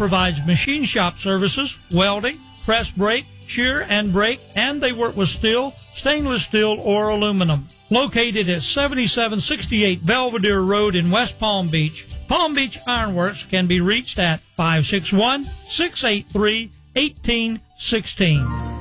provides machine shop services, welding, press brake, shear and brake, and they work with steel, stainless steel, or aluminum. Located at 7768 Belvedere Road in West Palm Beach, Palm Beach Ironworks can be reached at 561-683-1816.